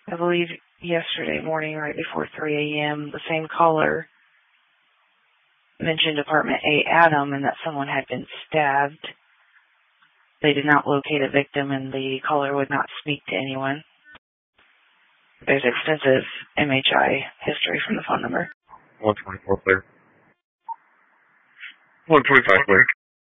I believe yesterday morning, right before 3 a.m., the same caller mentioned Apartment A Adam and that someone had been stabbed. They did not locate a victim and the caller would not speak to anyone. There's extensive MHI history from the phone number. 124 clear. 125 clear.